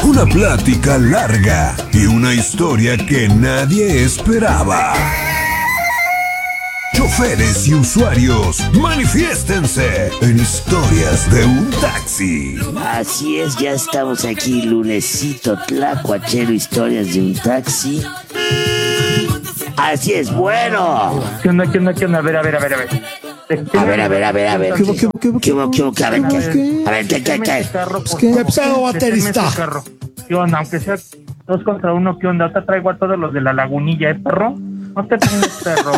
Una plática larga y una historia que nadie esperaba. Choferes y usuarios, manifiéstense en Historias de un Taxi. Así es, ya estamos aquí, lunesito, tlacuachero, Historias de un Taxi. Así es, bueno. ¿Qué onda? A ver. A ver. ¿Qué pedo, baterista? ¿Qué onda? Aunque sea 2 contra 1, ¿qué onda? Te traigo a todos los de la lagunilla, perro. No te pongas, perro.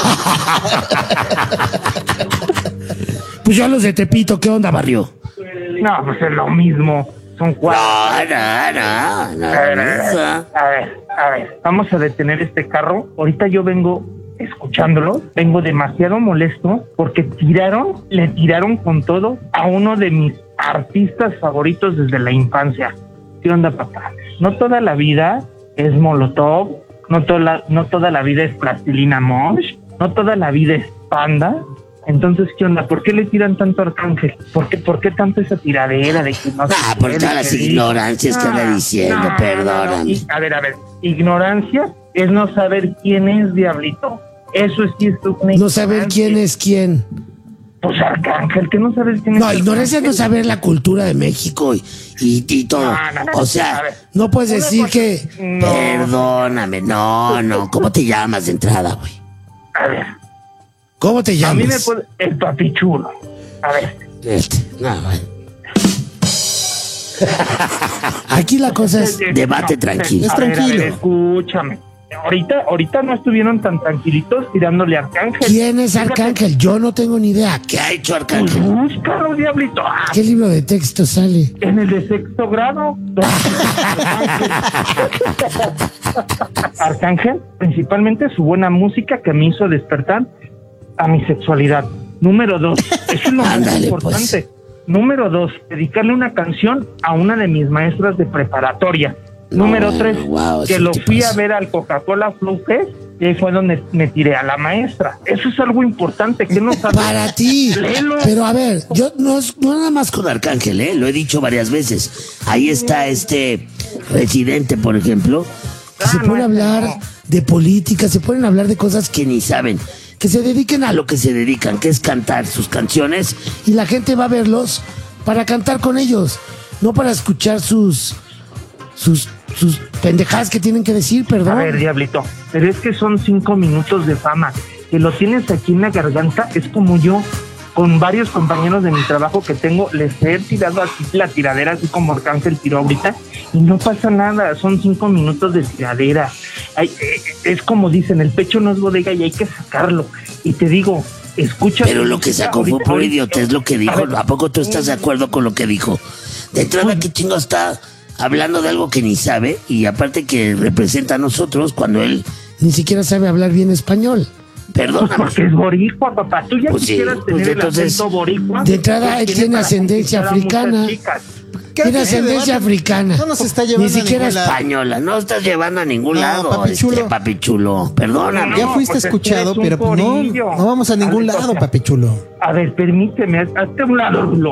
Pues yo a los de Tepito, ¿qué onda, barrio? No, pues es lo mismo. Son 4. No. A ver. Vamos a detener este carro. Ahorita yo vengo escuchándolo, vengo demasiado molesto porque le tiraron con todo a uno de mis artistas favoritos desde la infancia. ¿Qué onda, papá? No toda la vida es Molotov, no toda la vida es Plastilina Mosh, no toda la vida es Panda. Entonces, ¿qué onda? ¿Por qué le tiran tanto a Arcángel? ¿Por qué tanto esa tiradera de que no se por todas las ignorancias que anda diciendo, perdóname. A ver, ignorancia es no saber quién es Diablito. Eso sí es no saber quién es quién. Pues Arcángel, que no sabes quién es. No, ignorancia es no saber la cultura de México y todo. O sea, no puedes decir que... No. Perdóname, no. ¿Cómo te llamas de entrada, güey? A ver. ¿Cómo te llamas? A mí me puede... El papichulo. A ver. Aquí la cosa es... Debate tranquilo. Es tranquilo. A ver, escúchame. Ahorita no estuvieron tan tranquilitos tirándole a Arcángel. ¿Quién es Arcángel? Yo no tengo ni idea. ¿Qué ha hecho Arcángel? Pues búscalo, Diablito. ¿Qué libro de texto sale? En el de 6º grado. Arcángel, principalmente su buena música que me hizo despertar a mi sexualidad. Número 2, eso es lo más importante. Pues. Número 2, dedicarle una canción a una de mis maestras de preparatoria. Número 3, que lo fui a ver al Coca-Cola Flow Fest y ahí fue donde me tiré a la maestra. Eso es algo importante que no sabes. Para ti. Léelo. Pero a ver, yo no nada más con Arcángel, lo he dicho varias veces. Ahí está Residente, por ejemplo, que se pone a hablar de política, se ponen a hablar de cosas que ni saben. Que se dediquen a lo que se dedican, que es cantar sus canciones. Y la gente va a verlos para cantar con ellos, no para escuchar sus pendejadas que tienen que decir, perdón. A ver, Diablito, pero es que son 5 minutos de fama. Que lo tienes aquí en la garganta, es como yo, con varios compañeros de mi trabajo que tengo, les he tirado así la tiradera, así como Arcángel tiró ahorita, y no pasa nada, son 5 minutos de tiradera. Es como dicen, el pecho no es bodega y hay que sacarlo. Y te digo, escucha. Pero lo que sacó fue por idiotez lo que dijo. ¿A poco tú estás de acuerdo con lo que dijo? De entrada, ¿qué chingo está hablando de algo que ni sabe? Y aparte que representa a nosotros cuando él ni siquiera sabe hablar bien español. Perdóname. Pues porque es boricua, papá. Tú ya quisieras tener el acento boricua. De entrada, él tiene ascendencia africana. Tiene ascendencia africana. No nos está llevando ni siquiera a española. No estás llevando a ningún lado, papichulo. Perdóname. Ya fuiste escuchado, pero no vamos a ningún lado, papichulo. A ver, permíteme, hazte a un lado,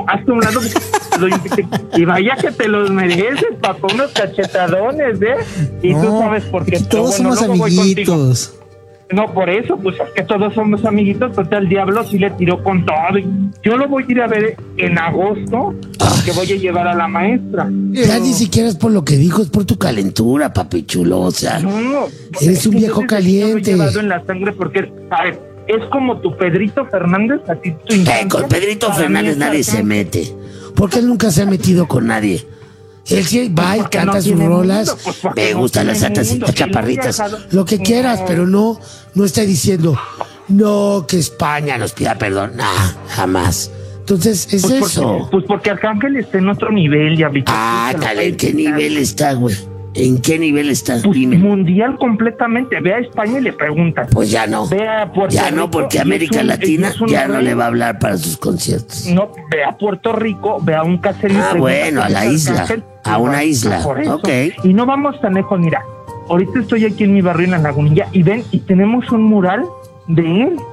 y vaya que te los mereces, papá, unos cachetadones, Y tú sabes por qué. Todos somos amiguitos. No, por eso, pues es que todos somos amiguitos, pues el diablo sí le tiró con todo. Yo lo voy a ir a ver en agosto, que voy a llevar a la maestra. Ya ni siquiera es por lo que dijo, es por tu calentura, papichulo, o sea, eres un viejo caliente. Yo lo he llevado en la sangre porque, a ver, es como tu Pedrito Fernández, así tu con Pedrito Fernández nadie se mete, porque él nunca se ha metido con nadie. Él sí va y canta sus rolas. Me gustan las altas chaparritas. Lo que quieras, pero no está diciendo, no, que España nos pida perdón. Jamás. Entonces, es eso. Pues porque Arcángel está en otro nivel, ya. ¿En qué nivel está, güey? ¿En qué nivel está? Pues mundial completamente. Ve a España y le pregunta. Pues ya no. Ve a Puerto ya Rico, no, porque América Latina ya no le va a hablar para sus conciertos. No, ve a Puerto Rico, ve a un caserío. Bueno, a la isla. A una isla. Ok. Y no vamos tan lejos, mira. Ahorita estoy aquí en mi barrio en La Lagunilla y ven, y tenemos un mural de él.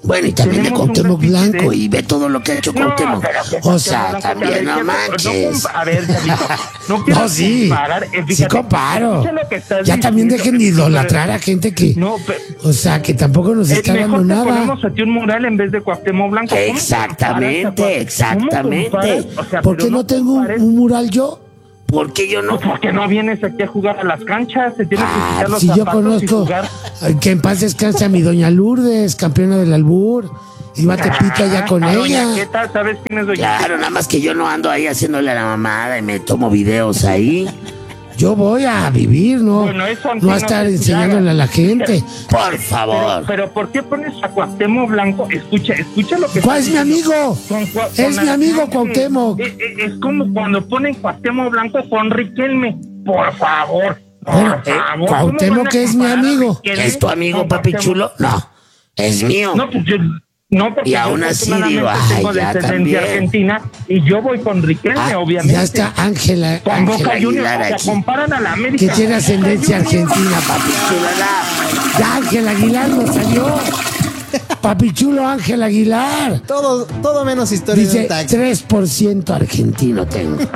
Bueno, y también de Tenemos un Cuauhtémoc déficit Blanco, y ve todo lo que ha hecho Cuauhtémoc. O sea, también, no manches. A ver, Chavito, no quiero No, sí, comparar. sí Fíjate, comparo. escucha lo que estás Ya también diciendo. dejen de idolatrar a gente que, No, pero... o sea, que tampoco nos está dando mejor te nada. ponemos a ti un mural en vez de Cuauhtémoc Blanco. ¿Cómo Exactamente, comparas? exactamente. ¿Cómo comparas? O sea, ¿Por pero qué no tengo compares. un mural yo? ¿Por qué yo no? Pues porque no vienes aquí a jugar a las canchas, se tienes que quitar los Si yo zapatos y conozco jugar. que en paz descanse a mi doña Lourdes, campeona del albur. Iba a Tepito allá con a ella. Doña Queta, ¿sabes quién es Doña Claro, nada más que yo no ando ahí haciéndole a la mamada y me tomo videos ahí. Yo voy a vivir, ¿no? Bueno, eso a ti no a no estar te enseñándole a la gente. Por Pero, favor. pero ¿por qué pones a Cuauhtémoc Blanco? Escucha lo que ¿Cuál es está mi diciendo. amigo? Con Es mi amigo Cuauhtémoc. Es como cuando ponen Cuauhtémoc Blanco con Riquelme. Por favor. Bueno, Cuauhtémoc que es mi amigo. ¿Es tu amigo, papi chulo? No, es mío. No, pues yo... No, porque Y aún yo así afortunadamente digo, ay, tengo ya descendencia también. argentina y yo voy con Riquelme, obviamente. Ya está Ángela Con Boca Juniors, Aguilar o sea, aquí. comparan a la América. Que tiene ascendencia Boca Juniors. argentina, papi chulo. Ya Ángela Aguilar nos salió. Papi chulo Ángel Aguilar. Todo menos historia de Dice un taxi. 3% argentino tengo.